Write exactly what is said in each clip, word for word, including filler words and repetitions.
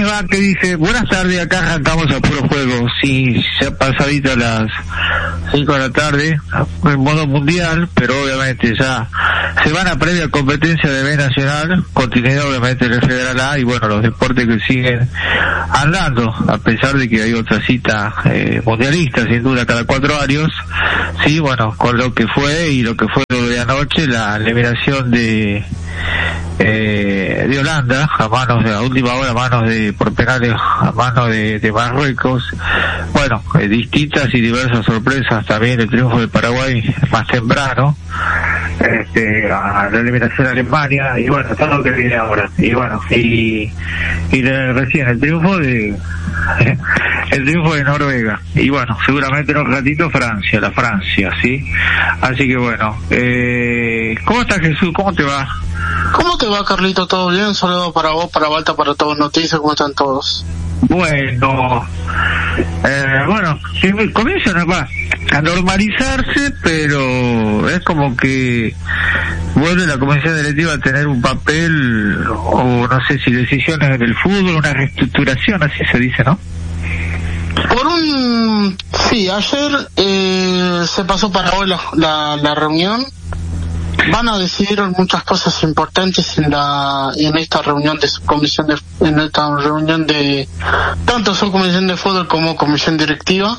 les va? ¿Qué dice? Buenas tardes, acá arrancamos a puro juego. Sí, ya pasadita las cinco de la tarde, en modo mundial, pero obviamente ya semana previa a competencia de B Nacional, continuidad obviamente del Federal A, y bueno, los deportes que siguen andando, a pesar de que hay otra cita eh, mundialista, sin duda, cada cuatro años. Sí, bueno, con lo que fue y lo que fue lo de anoche, la eliminación de eh, de Holanda a manos de, a última hora a manos de por penales a manos de, de Marruecos. Bueno, eh, distintas y diversas sorpresas, también el triunfo de Paraguay más temprano, este, a la eliminación de Alemania, y bueno, todo lo que viene ahora, y bueno, y y de, recién el triunfo de el triunfo de Noruega, y bueno, seguramente en un ratito Francia, la Francia, ¿sí? Así que bueno, eh, ¿cómo estás, Jesús? ¿Cómo te va? ¿Cómo te va, Carlito? ¿Todo bien? Un saludo para vos, para Balta, para todos Noticias. ¿Cómo están todos? Bueno, eh, bueno, comienzan a, a normalizarse, pero es como que vuelve la comisión directiva a tener un papel, o no sé si decisiones en el fútbol, una reestructuración, así se dice, ¿no? Por un... Sí, ayer eh, se pasó para hoy la, la, la reunión. Van a decidir muchas cosas importantes en la en esta reunión de subcomisión de en esta reunión de tanto subcomisión de fútbol como comisión directiva.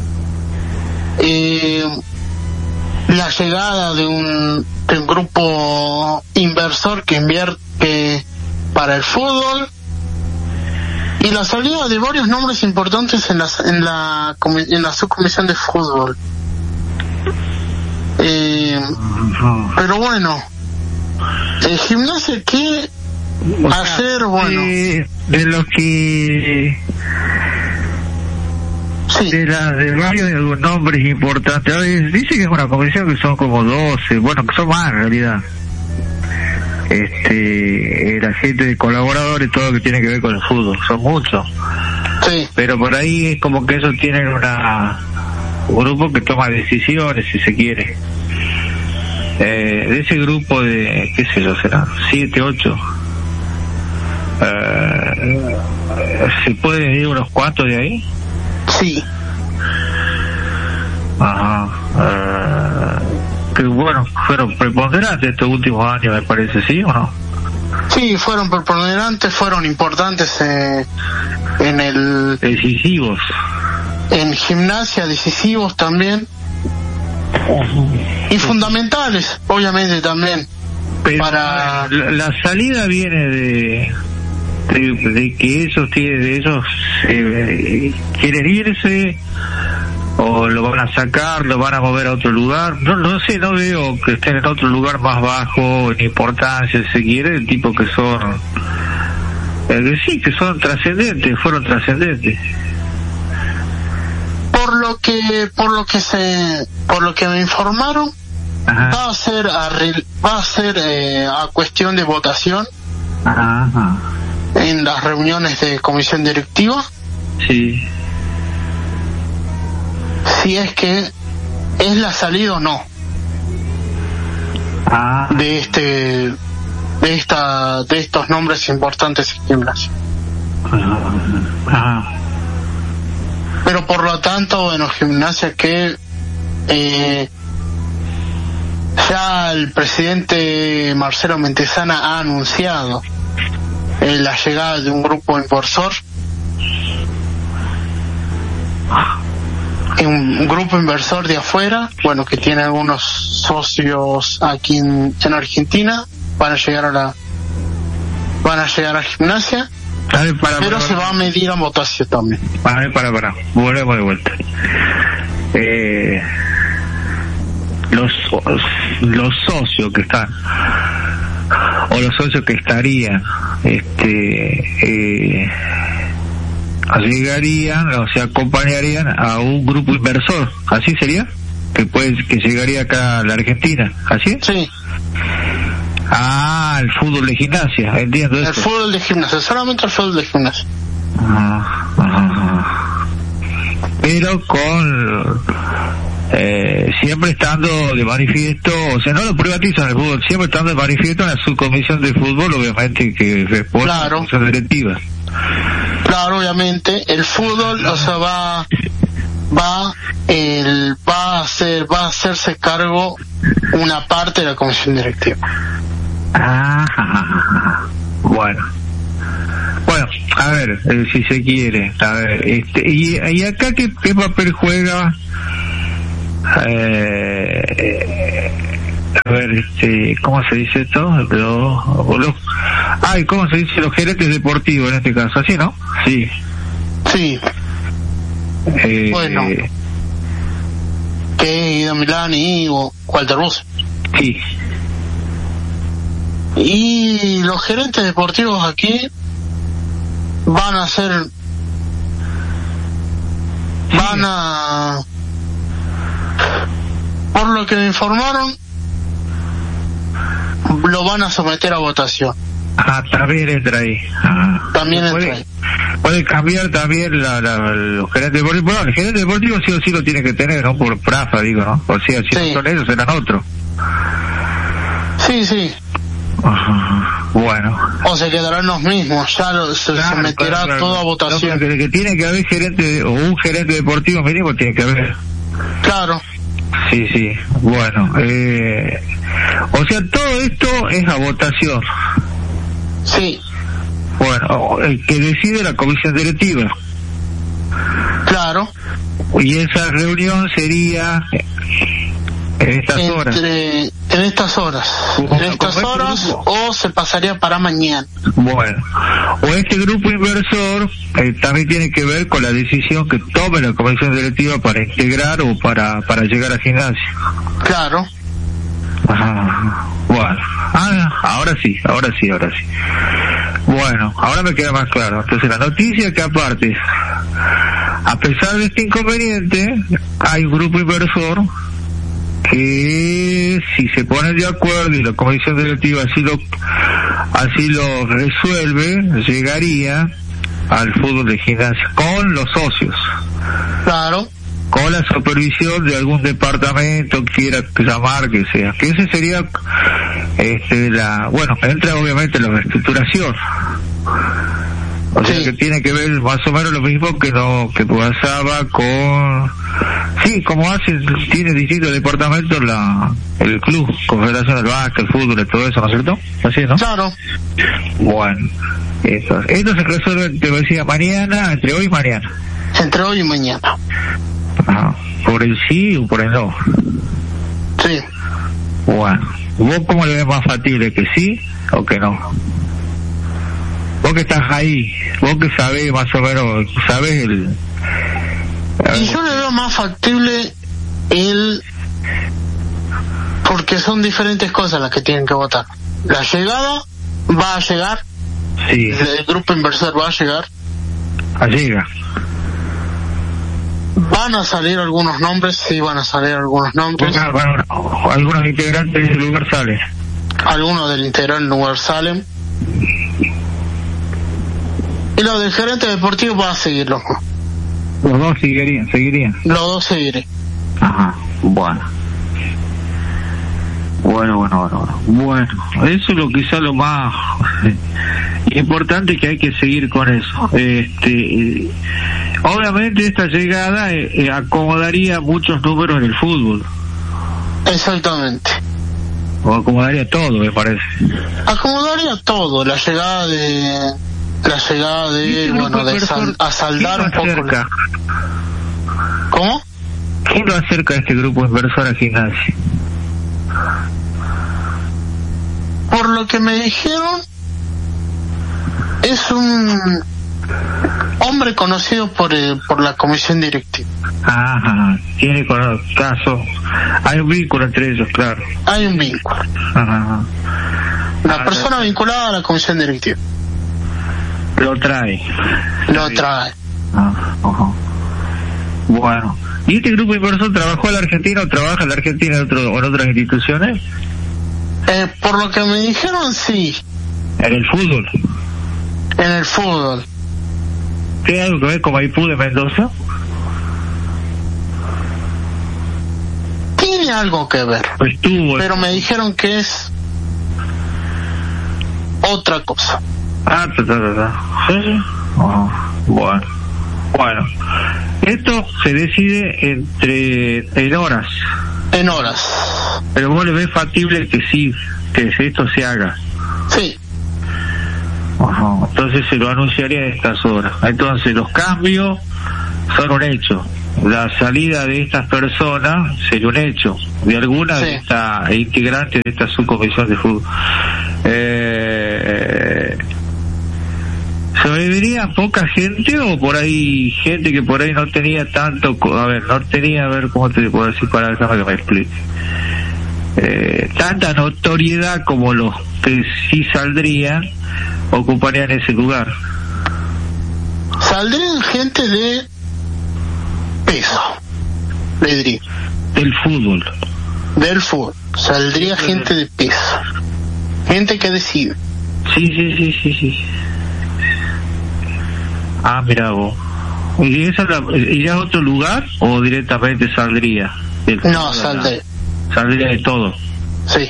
Eh, la llegada de un, de un grupo inversor que invierte para el fútbol y la salida de varios nombres importantes en la en la en la subcomisión de fútbol. Eh, pero bueno, el Gimnasia que hacer, bueno, de, de los que sí, de la de varios nombres importantes, dice que es una comisión que son como doce, bueno, que son más en realidad, este la gente de colaboradores, todo lo que tiene que ver con el fútbol, son muchos, sí, pero por ahí es como que ellos tienen una un grupo que toma decisiones, si se quiere. Eh, de ese grupo de, qué sé yo, será siete, ocho, eh, ¿se pueden ir unos cuantos de ahí? Sí. Ajá. Eh, que bueno, fueron preponderantes estos últimos años, me parece, ¿sí o no? Sí, fueron preponderantes, fueron importantes eh, en el... Decisivos. En Gimnasia, decisivos también. Y fundamentales, obviamente también. Pero para la, la salida viene de, de de que ellos tienen, de ellos eh, quieren irse, o lo van a sacar, lo van a mover a otro lugar. No, no sé, no veo que estén en otro lugar más bajo en importancia, si se quiere, el tipo que son, eh, sí, que son trascendentes, fueron trascendentes. Por lo que por lo que se por lo que me informaron, ajá, va a ser a, va a ser eh, a cuestión de votación, ajá, en las reuniones de comisión directiva. Sí. Si es que es la salida o no, ah, de este de esta de estos nombres importantes en Gimnasia. Ajá. Pero por lo tanto, bueno, Gimnasia que eh, ya el presidente Marcelo Mentesana ha anunciado eh, la llegada de un grupo inversor, un grupo inversor de afuera, bueno, que tiene algunos socios aquí en, en Argentina, van a llegar a la van a llegar a Gimnasia. Ver, para, pero para, se va a medir a votación también. Para, para, para, volvemos de vuelta. Eh, los los socios que están, o los socios que estarían, este, eh, llegarían, o sea, acompañarían a un grupo inversor, ¿así sería? Que puede, que llegaría acá a la Argentina, ¿así? Sí. Ah, el fútbol de Gimnasia, entiendo eso. El fútbol de Gimnasia, solamente el fútbol de Gimnasia. Ah, ah, pero con eh, siempre estando de manifiesto, o sea, no lo privatizan el fútbol, siempre estando de manifiesto en la subcomisión de fútbol, obviamente que responde, claro, a las directivas. Claro, obviamente, el fútbol, o sea, va, va, el, va a hacer, va a hacerse cargo una parte de la comisión directiva. Ah, bueno. Bueno, a ver, eh, si se quiere, a ver, este, y, y acá qué, qué papel juega, eh, a ver, este, ¿cómo se dice esto? Los, los, ay, ¿cómo se dice? Los gerentes deportivos en este caso, ¿así, no? Sí. Sí. Eh, bueno. Eh, que Guido Milani o Walter Bus. sí. Y los gerentes deportivos aquí van a ser, van a, por lo que me informaron, lo van a someter a votación. Ah, también entra ahí. Ah. También puede, entra ahí. Puede cambiar también la, la, los gerentes deportivos. Bueno, el gerente deportivo sí o sí lo tiene que tener, ¿no? Por Prafa, digo, ¿no? O sea, si Sí. no son ellos, serán otros. Sí, sí. Ajá. Bueno. O se quedarán los mismos, ya lo, se Claro, someterá claro, claro. todo a votación. No, pero que, que tiene que haber gerente, o un gerente deportivo mínimo tiene que haber. Claro. Sí, sí. Bueno, eh, o sea, todo esto es a votación. Sí, Bueno, el que decide la comisión directiva. claro. Y esa reunión sería en estas horas. Entre, en estas horas. Como- En estas como este horas grupo. o se pasaría para mañana. Bueno, o este grupo inversor eh, también tiene que ver con la decisión que tome la comisión directiva para integrar o para para llegar a gimnasia. Claro. Ajá. Bueno, ah, ahora sí, ahora sí, ahora sí. Bueno, ahora me queda más claro. Entonces la noticia que aparte, a pesar de este inconveniente, hay un grupo inversor que si se ponen de acuerdo y la comisión directiva así lo así lo resuelve, llegaría al fútbol de gimnasia con los socios, Claro. con la supervisión de algún departamento quiera llamar que sea, que ese sería este la bueno, entra obviamente la reestructuración. O sea Sí. que tiene que ver más o menos lo mismo que no que pasaba con sí, como hace, tiene distintos departamentos la el club, Confederación del Básquet, el fútbol, todo eso, ¿no es cierto? Así, ¿no? Claro. Bueno, eso, esto se resuelve, te decía, mañana, entre hoy y mañana. Entre hoy y mañana. Ajá. Por el sí o por el no. Sí. Bueno, ¿vos cómo le ves más factible, que sí o que no? Vos que estás ahí, vos que sabés más o menos, sabés el... Y yo le veo más factible el... porque son diferentes cosas las que tienen que votar. La llegada va a llegar, Sí, el grupo inversor va a llegar, llega. van a salir algunos nombres, sí van a salir algunos nombres, Bueno, bueno, algunos integrantes del lugar salen. algunos del interior del lugar salen, y los del gerente deportivo va a seguirlo, Los dos seguirían, seguirían. los dos seguiré. Ajá, bueno. Bueno, bueno, bueno, bueno. Bueno, eso es lo quizá lo más importante, que hay que seguir con eso. Este, obviamente esta llegada eh, eh, acomodaría muchos números en el fútbol. Exactamente. O acomodaría todo, me parece. Acomodaría todo, la llegada de... la llegada ¿Y de, este grupo bueno, de inversor, sal- a saldar un quién lo poco... acerca? ¿Cómo? ¿Quién lo acerca a este grupo inversor a gimnasia? Por lo que me dijeron, es un hombre conocido por el, por la comisión directiva. Ajá, tiene con caso, hay un vínculo entre ellos, claro. Hay un vínculo. Ajá. Una Ah, persona vinculada a la comisión directiva. Lo trae. Lo trae. Ah, ajá. Bueno, ¿y este grupo inversor trabajó en la Argentina o trabaja en la Argentina en, otro, en otras instituciones? Eh, por lo que me dijeron, sí, En el fútbol. en el fútbol. ¿Tiene algo que ver con Maipú de Mendoza? Tiene algo que ver, Pues tuvo. pero me dijeron que es otra cosa. Ah, ta, ta, ta, ta. Sí, sí. Ajá. Bueno, bueno, esto se decide entre en horas. En horas. Pero vos le ves factible que sí, que esto se haga. Sí. Ajá. Entonces se lo anunciaría en estas horas. Entonces los cambios son un hecho. La salida de estas personas sería un hecho, de alguna sí. de estas integrantes de esta subcomisión de fútbol. Eh, ¿Sobreviviría poca gente o por ahí gente que por ahí no tenía tanto, a ver, no tenía, a ver cómo te puedo decir para déjame que me explique, eh, tanta notoriedad como los que sí saldrían, ocuparían ese lugar? Saldrían gente de peso, le diría. Del fútbol. Del fútbol. Saldría sí, gente de peso. Gente que decide. Sí, sí, sí, sí, sí. Ah, mira vos. ¿Y esa iría a otro lugar o directamente saldría? Del no, saldría. Saldría de todo. Sí.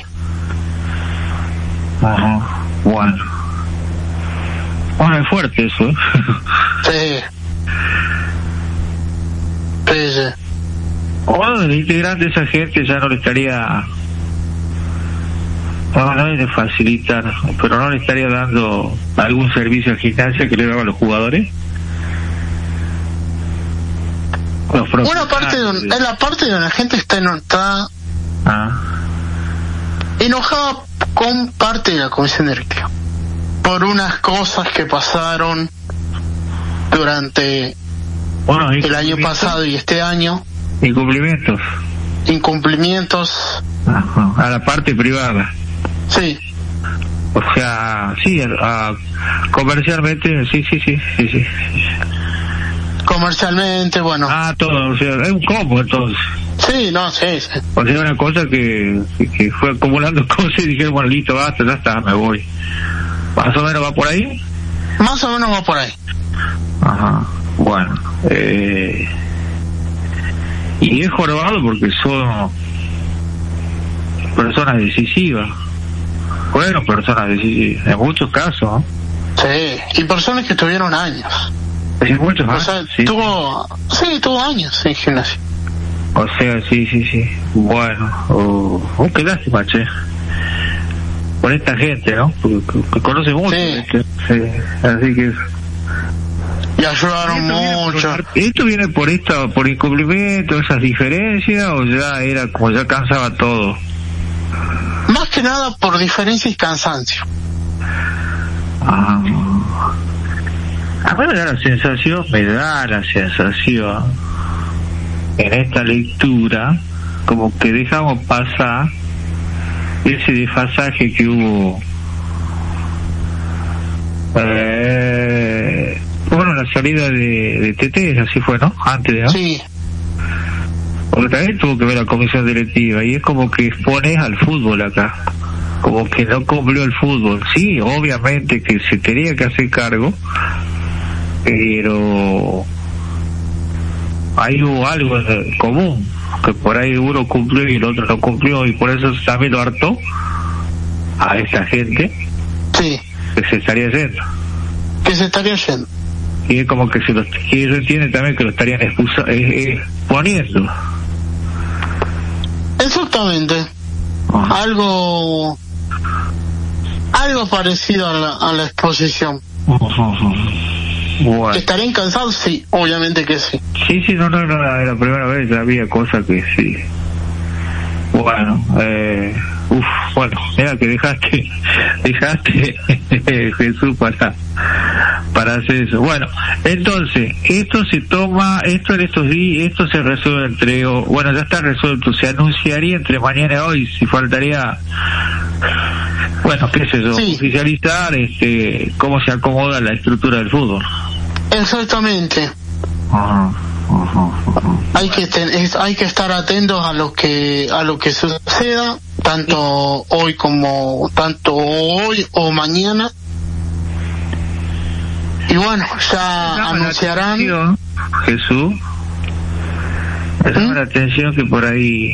Ajá. Bueno. Bueno, es fuerte eso, ¿eh? Sí. Sí, sí. Bueno, el integrante de esa gente ya no le estaría... No, no es de facilitar, pero no le estaría dando algún servicio a gimnasia que le daban los jugadores. Los Una parte donde, es la parte donde la gente está, está ah. enojada con parte de la comisión directiva por unas cosas que pasaron durante bueno, el año pasado y este año. Incumplimientos. Incumplimientos. Ajá. A la parte privada. Sí. O sea, sí, a, a, comercialmente, sí, sí, sí, sí, sí. Comercialmente, bueno. Ah, todo, o sea, es un combo entonces. Sí, no, sí, sí. O sea, una cosa que, que fue acumulando cosas y dijeron, bueno, listo, basta, ya está, me voy. ¿Más o menos va por ahí? Más o menos va por ahí. Ajá, bueno. Eh, y es jorobado porque son personas decisivas. Bueno, personas decisivas, en muchos casos, ¿no? Sí, y personas que tuvieron años. En muchos años. O sea, sí. tuvo, sí, tuvo años en gimnasia. O sea, sí, sí, sí. Bueno, oh, oh, qué lástima, che. Por esta gente, ¿no? Porque, que conoce mucho. Sí. Este, sí. Así que... Y ayudaron ¿Esto mucho. Viene por, ¿Esto viene por esta, por incumplimiento, esas diferencias, o ya era como ya cansaba todo? Más que nada por diferencia y cansancio. Ah. A mí me da la sensación, me da la sensación, en esta lectura, como que dejamos pasar ese desfasaje que hubo, eh, bueno, la salida de, de T T, así fue, ¿no? Antes, ¿no? Sí. Porque también tuvo que ver la comisión directiva, y es como que expones al fútbol acá, como que no cumplió el fútbol. Sí, obviamente que se tenía que hacer cargo, pero ahí hubo algo en común, que por ahí uno cumplió y el otro no cumplió, y por eso también lo hartó a esa gente. Sí. Que se estaría yendo. Que se estaría yendo. Y es como que se los, que ellos entienden también que lo estarían expusa, eh, eh, poniendo. Exactamente. Ajá. Algo algo parecido a la, a la exposición. Ajá. Bueno. ¿Estarían cansados? Sí, obviamente que sí. Sí, sí, no, no, no, la, la primera vez ya había cosas que sí. Bueno, eh, uff, bueno, mira que dejaste, dejaste Jesús para, para hacer eso. Bueno, entonces, esto se toma, esto en estos días, esto se resuelve entre, o, bueno, ya está resuelto, se anunciaría entre mañana y hoy, si faltaría, bueno, qué sé yo, sí. Oficializar este cómo se acomoda la estructura del fútbol. Exactamente. Ajá. Uh-huh, uh-huh. Hay que ten, es, hay que estar atentos a lo que a lo que suceda tanto hoy como tanto hoy o mañana, y bueno, ya anunciarán. Atención, Jesús, me llama ¿Mm? la atención que por ahí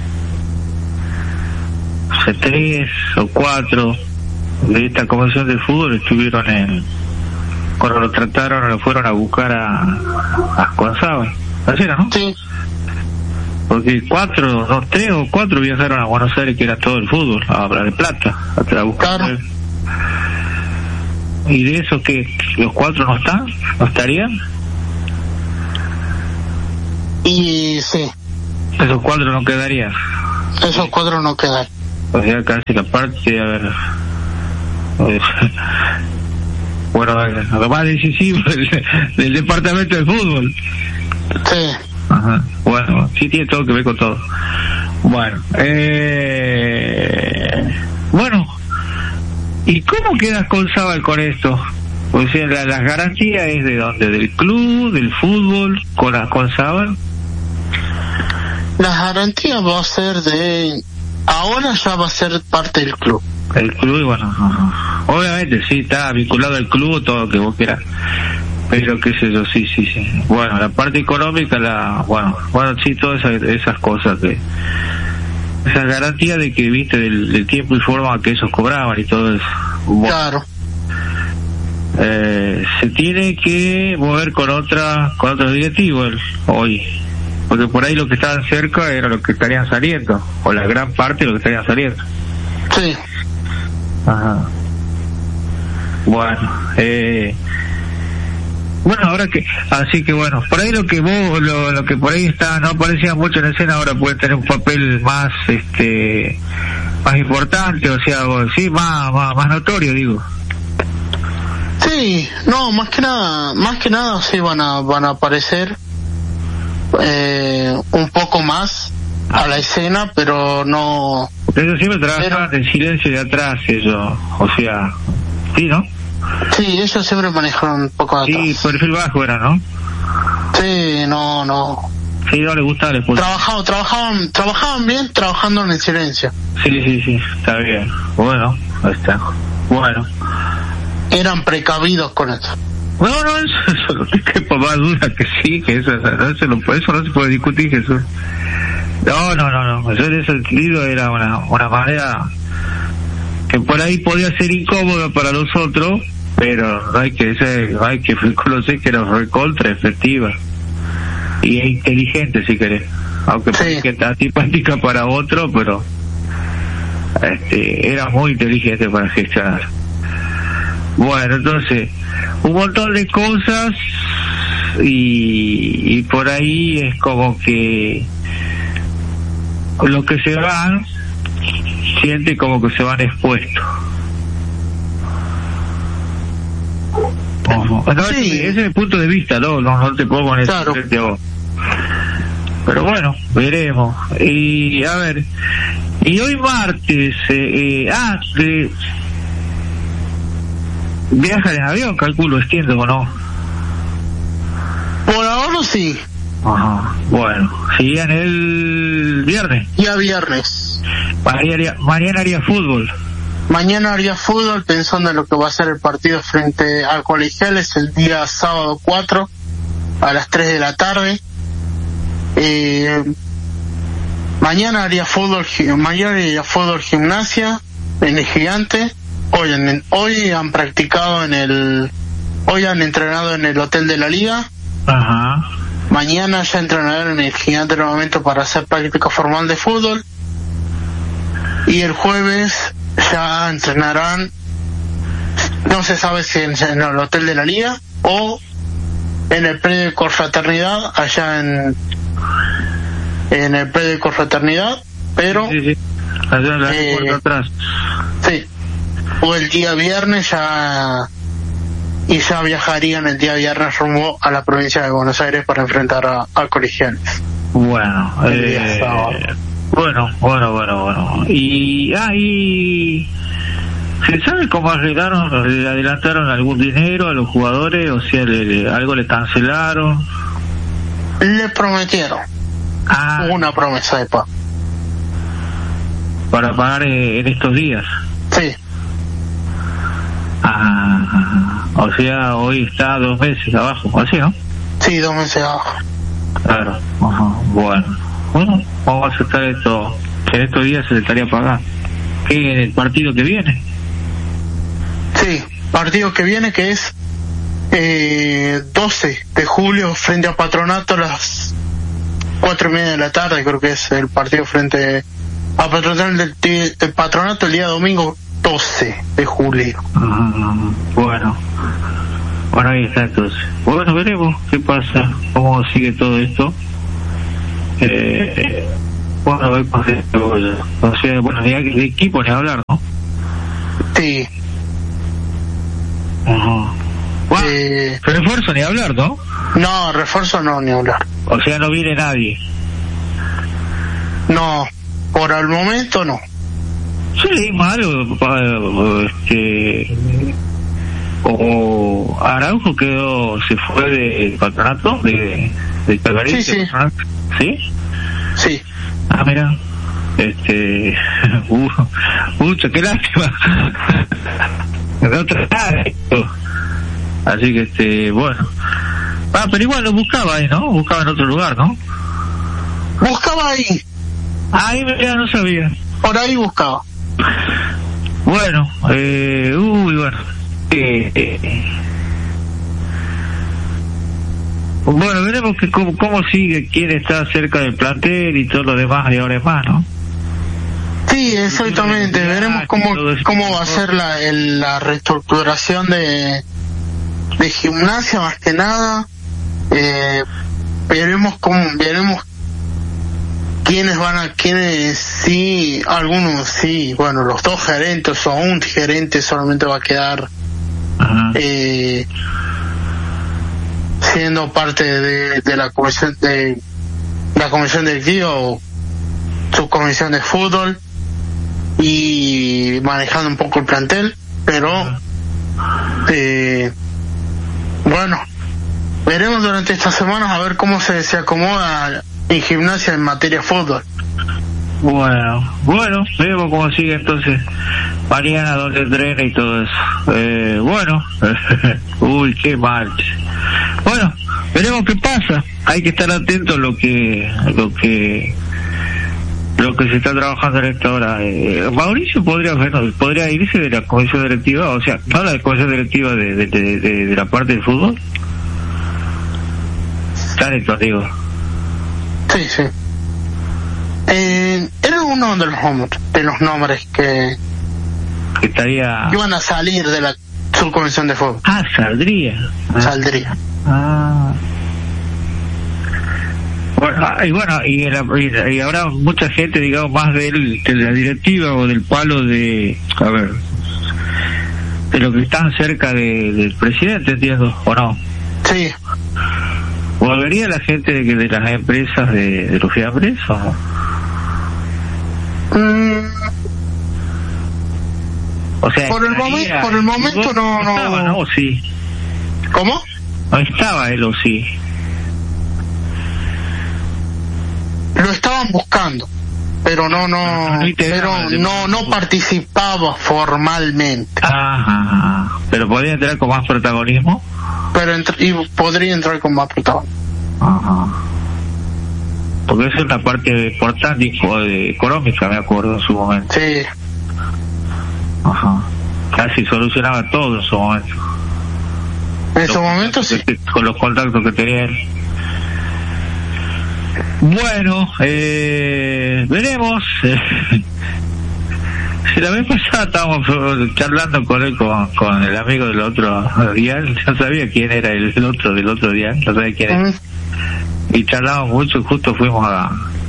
o sea, tres o cuatro de esta comisión de fútbol estuvieron en cuando lo trataron, lo fueron a buscar a, a González, así era, ¿no? Sí. Porque cuatro, no, tres o cuatro viajaron a Buenos Aires, que era todo el fútbol, a Mar del Plata, a buscar. Claro. ¿Y de eso que los cuatro no están? ¿No estarían? Y sí. Esos cuatro no quedarían. Esos cuatro no quedan. O sea, casi la parte, a ver... Bueno, lo más decisivo del, del departamento de fútbol. Sí. Ajá. Bueno, sí tiene todo que ver con todo. Bueno, eh... bueno, ¿y cómo quedas con Sábal con esto? O sea, la, las garantías es de dónde, del club, del fútbol, con la, con Sábal. Las garantías va a ser de, ahora ya va a ser parte del club. El club, y bueno, obviamente sí está vinculado al club, todo lo que vos quieras, pero qué sé yo, sí, sí, sí. Bueno, la parte económica, la, bueno, bueno, sí, todas esas, esas cosas que, esa garantía de que, viste, del, del tiempo y forma que esos cobraban y todo eso. Bueno, claro. Eh, se tiene que mover con otra, con otro directivo el, hoy, porque por ahí lo que estaban cerca era lo que estarían saliendo, o la gran parte de lo que estarían saliendo. Sí. Ajá. Bueno, eh, bueno, ahora que, así que bueno, por ahí lo que vos, lo, lo que por ahí está, no aparecía mucho en escena, ahora puede tener un papel más, este, más importante, o sea, sí, más, más, más notorio, digo. Sí, no, más que nada, más que nada sí van a, van a aparecer, eh, un poco más a la escena, pero no. Ellos siempre trabajaban pero... en silencio de atrás, ellos, o sea, sí, ¿no? Sí, ellos siempre manejaron un poco de atrás. Sí, perfil bajo era, ¿no? Sí, no, no. Sí, no le gustaba el esposo. Trabajaban, trabajaban, trabajaban bien, trabajando en silencio. Sí, sí, sí, está bien. Bueno, ahí está. Bueno. Eran precavidos con eso. No, no, eso, eso no te quepa más duda que sí, que eso, eso, eso, no, eso no se puede discutir, Jesús. No, no, no, no. Yo en ese sentido era una, una manera que por ahí podía ser incómoda para los otros, pero no hay que ser, no hay que reconocer que era recontra efectiva y es inteligente, si querés, aunque sí, que está antipática para otro, pero este era muy inteligente para gestionar. Bueno, entonces un montón de cosas y, y por ahí es como que los que se van siente como que se van expuestos. Ojo. No, sí. Ese es el punto de vista, no, no, no te puedo poner claro. Vos. Pero bueno, veremos. Y a ver, y hoy martes, eh, eh, ah, de, viajan en avión, calculo, extiendo o no. Por ahora sí. Ajá, bueno, seguían el viernes. Ya viernes. Mañana haría, mañana haría fútbol. Mañana haría fútbol pensando en lo que va a ser el partido frente al Colegiales el día sábado cuatro a las tres de la tarde. Eh, mañana haría fútbol, mañana haría fútbol Gimnasia en el Gigante. Hoy, en, hoy han practicado en el, hoy han entrenado en el Hotel de la Liga. Ajá. Mañana ya entrenarán en el Gigante nuevamente para hacer práctica formal de fútbol. Y el jueves ya entrenarán, no se sabe si en, en el Hotel de la Liga o en el predio de Confraternidad, allá en en el predio de Confraternidad, pero sí, sí, sí. Allá en la eh, puerta atrás. Sí, o el día viernes ya, y ya viajarían el día viernes rumbo a la provincia de Buenos Aires para enfrentar a, a Colegiales. Bueno, eh, bueno, bueno, bueno, bueno. Y ahí ah, ¿se sabe cómo arreglaron, le adelantaron algún dinero a los jugadores? O sea, le, le, algo le cancelaron. Le prometieron. Ah, una promesa de pago para pagar eh, en estos días. Sí. Ah, o sea, hoy está dos meses abajo, así, ¿no? Sí, dos meses abajo. Claro. Ajá. Bueno, bueno, vamos a aceptar esto. En estos días se le estaría pagando. ¿Qué, en el partido que viene? Sí, partido que viene, que es Eh, doce de julio frente a Patronato a las cuatro y media de la tarde, creo que es el partido frente a Patronato del, el Patronato el día domingo doce de julio. Ah, bueno, bueno, ahí está entonces. Bueno, veremos qué pasa, cómo sigue todo esto. Eh, bueno, ver más de, o sea, bueno, de, de equipo ni hablar, ¿no? Sí. Ajá. Bueno, Eh, refuerzo ni hablar, ¿no? no, refuerzo no, ni hablar. O sea, no viene nadie. No, por el momento no. Yo leí mal, o, este, o Araujo quedó, se fue de Patronato, de, de Chacarita. Sí, sí. ¿Sí? Sí. Ah, mira, este, uh, mucho, qué lástima. No trataba esto. Así que, este, bueno. Ah, pero igual lo buscaba ahí, ¿no? Buscaba en otro lugar, ¿no? Buscaba ahí, Ahí, mira, no sabía. por ahí buscaba. Bueno, eh, uy, bueno. Eh, eh. Bueno, veremos que cómo, cómo sigue, quién está cerca del plantel y todo lo demás, y ahora es más, ¿no? Sí, exactamente. Veremos cómo cómo va a ser la el, la reestructuración de de Gimnasia, más que nada. Eh, veremos cómo veremos quiénes van a quiénes sí, algunos sí, bueno, los dos gerentes o un gerente solamente va a quedar eh, siendo parte de, de la comisión de la comisión directiva o subcomisión de fútbol y manejando un poco el plantel, pero eh, bueno, veremos durante estas semanas a ver cómo se, se acomoda en Gimnasia en materia de fútbol. Bueno, bueno, vemos cómo sigue entonces Mariana, donde entrena y todo eso. Eh, bueno, uy, qué mal. Bueno, veremos qué pasa. Hay que estar atento a lo que, lo que, lo que se está trabajando en esta hora. Eh, Mauricio podría, bueno, podría irse de la comisión directiva, o sea, no la comisión directiva de, de, de, de, de la parte del fútbol. Talento, digo. Sí, sí. Eh, era uno de los nombres, de los nombres que, que estaría que iban a salir de la subcomisión de fútbol. Ah, saldría. Ah. Saldría. Ah. Bueno, y bueno, y, el, y habrá mucha gente, digamos, más del, de la directiva o del palo de, a ver, de los que están cerca de, del presidente, entiendo, ¿o no? Sí. ¿Volvería la gente de, de las empresas de, de los fiambres o no? Mm. O sea, por el momento, por el momento no, no. Estaba, ¿no? ¿O sí? ¿Cómo? No estaba él, ¿o sí? Lo estaban buscando, pero no, no, no pero no, no participaba formalmente. Ajá, pero podría entrar con más protagonismo. Pero entr- y podría entrar con más protagonismo. Ajá. Porque esa es una parte importante de económica, me acuerdo en su momento. Sí. Ajá. Casi solucionaba todo en su momento. En su momento sí. Que, con los contactos que tenía él. Bueno, eh, veremos. Si la vez pasada estábamos charlando con él, con, con el amigo del otro dial, ya sabía quién era el, el otro del otro dial, no sabía quién era. Uh-huh. Y charlábamos mucho y justo fuimos a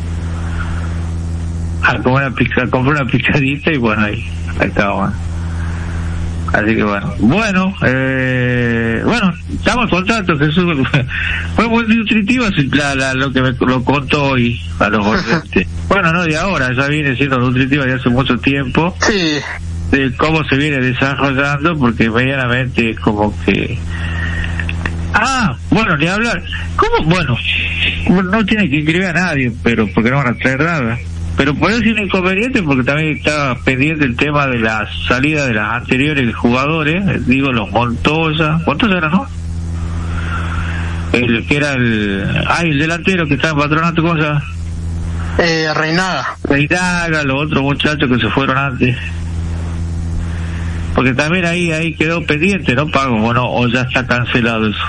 a comer una pizza, a comprar una pizzadita y bueno, ahí, ahí estábamos. Así que bueno, bueno, eh, bueno, estamos contentos, Jesús. Fue muy nutritiva la, la, lo que me lo contó hoy a los oyentes. Bueno, no de ahora, ya viene siendo nutritiva de hace mucho tiempo. Sí. De cómo se viene desarrollando, porque medianamente es como que... Ah, bueno, ni hablar. ¿Cómo? Bueno, no tiene que inscribir a nadie, pero porque no van a traer nada. Pero puede ser un inconveniente porque también estaba pendiente el tema de la salida de las anteriores jugadores, digo los Montoya, Montoya era, ¿no? El que era el, ay, el delantero que estaba en Patronato, ¿cómo se llama? Eh, Reinaga. Reinaga, los otros muchachos que se fueron antes. Porque también ahí ahí quedó pendiente, ¿no? Pago, o no, o ya está cancelado eso.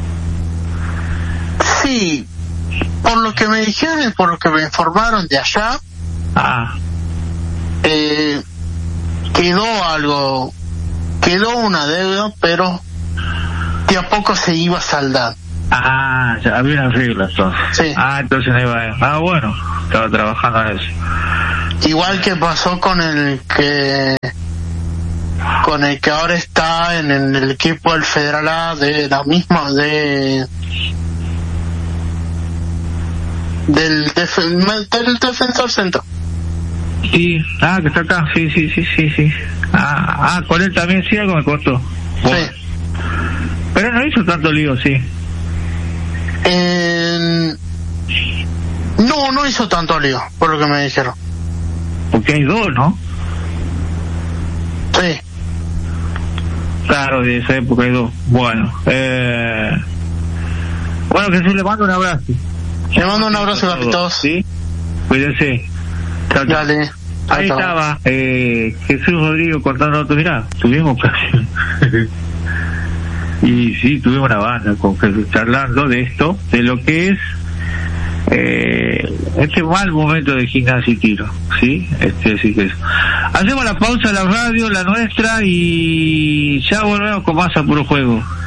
Sí, por lo que me dijeron y por lo que me informaron de allá, ah, eh, quedó algo, quedó una deuda, pero de a poco se iba a saldar. Ah, ya había una regla entonces. Sí. Ah, entonces no iba a... Ah, bueno, estaba trabajando en eso. Igual que pasó con el que con el que ahora está en, en el equipo del Federal A, de la misma de del, def- del defensor centro. Sí, ah, que está acá, sí, sí, sí, sí, sí. Ah, ah, con él también sí algo me costó. Bueno. Sí. Pero no hizo tanto lío, sí. Eh, no, no hizo tanto lío, por lo que me dijeron. Porque hay dos, ¿no? Sí. Claro, de esa época hay dos. Bueno, eh... bueno, Jesús, le mando un abrazo. Le mando un abrazo a todos. Sí, cuídense. Chao, chao. Dale. Ahí chao. estaba eh, Jesús Rodrigo cortando otro. Mirá, tuvimos casi... y sí, tuvimos una banda con Jesús charlando de esto, de lo que es eh, este mal momento de Gimnasia y Tiro, ¿sí? Este, sí que es. Hacemos la pausa, la radio, la nuestra, y ya volvemos con más a Puro Juego.